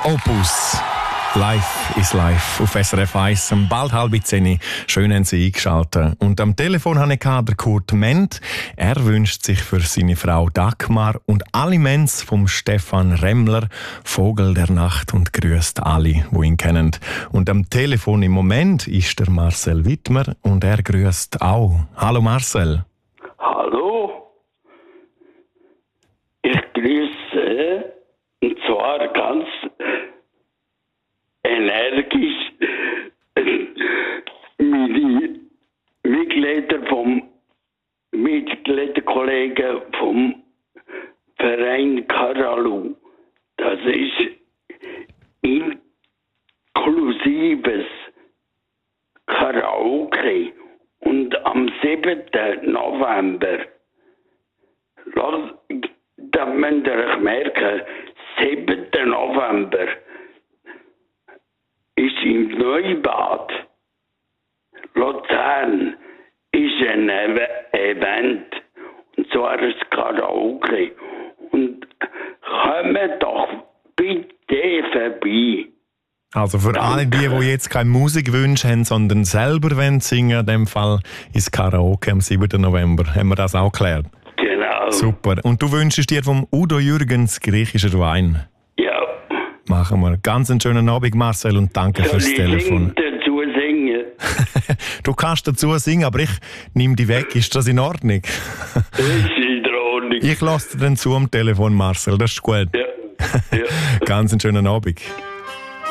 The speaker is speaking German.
Opus. Life is Life auf SRF 1. Bald 9:30. Schön haben Sie eingeschaltet. Und am Telefon habe ich den Kurt Ment. Er wünscht sich für seine Frau Dagmar und alle Mens vom Stefan Remmler Vogel der Nacht und grüßt alle, die ihn kennen. Und am Telefon im Moment ist der Marcel Wittmer und er grüßt auch. Hallo Marcel. Hallo. Ich grüße, und zwar ganz energisch meine Mitgliederkollegen vom Verein Karalu. Das ist inklusives Karaoke. Und am 7. November, da müsst ihr euch merken, 7. November ist im Neubad Luzern ist ein Event, und zwar ein Karaoke. Und kommt doch bitte vorbei. Also für alle die jetzt keinen Musikwunsch haben, sondern selber singen, in dem Fall ist Karaoke am 7. November. Haben wir das auch geklärt? Genau. Super. Und du wünschst dir vom Udo Jürgens griechischer Wein? Ja. Machen wir. Ganz einen schönen Abend, Marcel, und danke fürs Telefon. Dazu singen? Du kannst dazu singen, aber ich nehme dich weg. Ist das in Ordnung? Das ist in Ordnung. Ich lasse dir dann zu am Telefon, Marcel. Das ist gut. Ja. Ja. Ganz einen schönen Abend.